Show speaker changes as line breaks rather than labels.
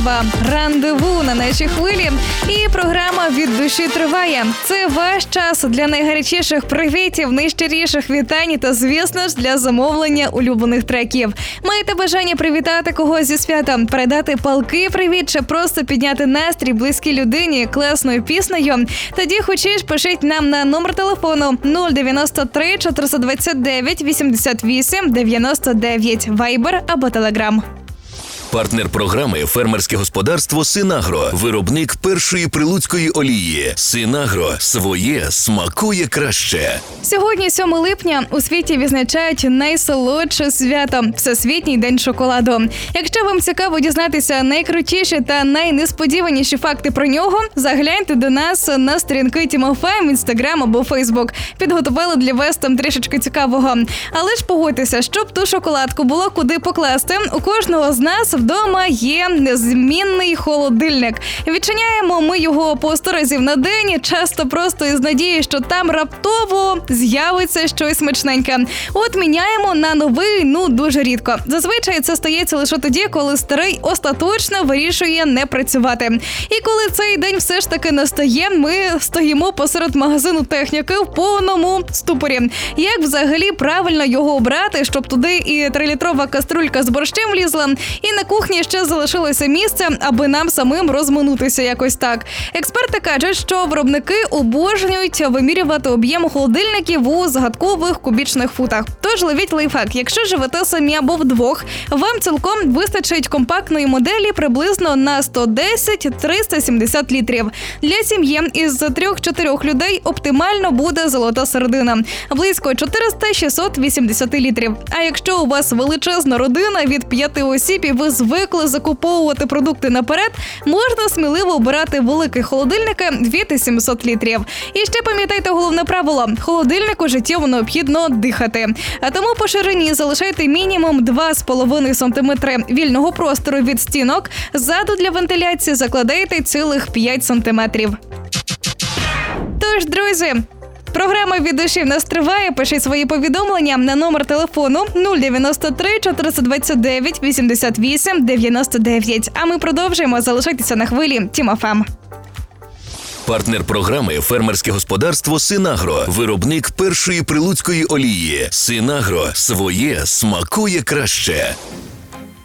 Романова. Рандеву на нашій хвилі. І програма «Від душі» триває. Це ваш час для найгарячіших привітів, найщиріших вітань та, звісно ж, для замовлення улюблених треків. Маєте бажання привітати когось зі святом, передати палкий привіт чи просто підняти настрій близькій людині класною піснею? Тоді хочеш, пишіть нам на номер телефону 093 429 88 99, Viber або Telegram.
Партнер програми «Фермерське господарство Синагро». Виробник першої прилуцької олії. Синагро. Своє смакує краще.
Сьогодні, 7 липня, у світі відзначають найсолодше свято – Всесвітній день шоколаду. Якщо вам цікаво дізнатися найкрутіші та найнесподіваніші факти про нього, загляньте до нас на сторінки Team FM, Instagram або Facebook. Підготували для вас там трішечки цікавого. Але ж погодьтеся, щоб ту шоколадку було куди покласти, у кожного з нас вдома є незмінний холодильник. Відчиняємо ми його по 100 разів на день, часто просто із надією, що там раптово з'явиться щось смачненьке. От міняємо на новий, дуже рідко. Зазвичай це стається лише тоді, коли старий остаточно вирішує не працювати. І коли цей день все ж таки настає, ми стоїмо посеред магазину техніки в повному ступорі. Як взагалі правильно його обрати, щоб туди і 3-літрова каструлька з борщем влізла, і на кухні ще залишилося місце, аби нам самим розминутися якось так. Експерти кажуть, що виробники обожнюють вимірювати об'єм холодильників у загадкових кубічних футах. Тож ловіть лайфхак. Якщо живете самі або вдвох, вам цілком вистачить компактної моделі приблизно на 110-370 літрів. Для сім'ї із 3-4 людей оптимально буде золота середина – близько 400-680 літрів. А якщо у вас величезна родина від 5 осіб і ви звикли закуповувати продукти наперед, можна сміливо обирати великі холодильники від 700 літрів. І ще пам'ятайте головне правило – холодильнику життєво необхідно дихати. А тому по ширині залишайте мінімум 2,5 см вільного простору від стінок, ззаду для вентиляції закладайте цілих 5 см. Тож, друзі, програма «Від душі» в нас триває. Пишіть свої повідомлення на номер телефону 093 429 88 99. А ми продовжуємо. Залишайтеся на хвилі Team FM.
Партнер програми «Фермерське господарство Синагро». Виробник першої прилуцької олії. Синагро. Своє смакує краще.